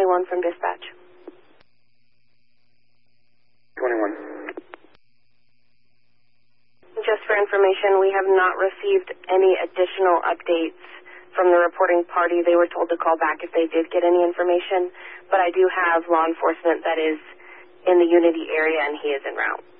21 from dispatch. 21. Just for information, we have not received any additional updates from the reporting party. They were told to call back if they did get any information, but I do have law enforcement that is in the Unity area, and he is en route.